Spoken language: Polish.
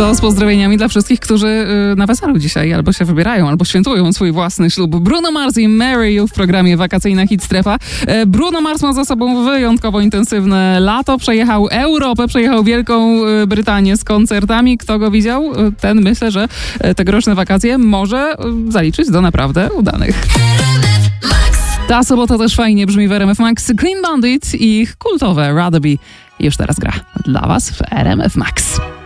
To z pozdrowieniami dla wszystkich, którzy na weselu dzisiaj albo się wybierają, albo świętują swój własny ślub. Bruno Mars i Marry You w programie Wakacyjna Hit Strefa. Bruno Mars ma za sobą wyjątkowo intensywne lato. Przejechał Europę, przejechał Wielką Brytanię z koncertami. Kto go widział, ten myślę, że tegoroczne wakacje może zaliczyć do naprawdę udanych. Ta sobota też fajnie brzmi w RMF Max. Clean Bandit i ich kultowe Rather Be już teraz gra dla was w RMF Max.